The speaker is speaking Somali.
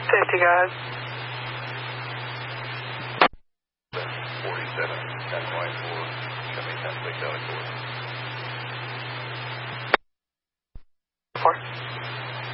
Safety guide. 47, 10 white 4, show me 10 6 out of 4.